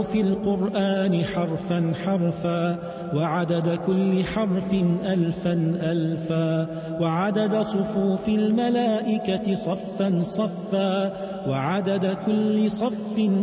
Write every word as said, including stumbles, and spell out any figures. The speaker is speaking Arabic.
حروف القرآن حرفا حرفا وعدد كل حرف ألفا ألفا وعدد صفوف الملائكة صفا صفا وعدد كل صف